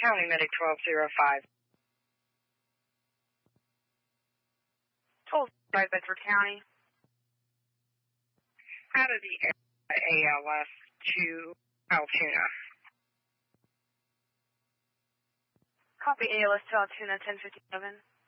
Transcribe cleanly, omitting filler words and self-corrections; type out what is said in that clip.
County Medic 1205. 1205 Bedford County. Out of the ALS to Altoona. Copy ALS to Altoona 1057.